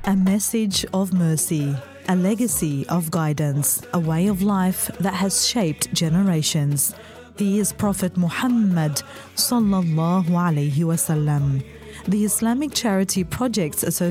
A message of mercy, a legacy of guidance, a way of life that has shaped generations. He is Prophet Muhammad sallallahu alaihi wasallam. The Islamic Charity Projects Association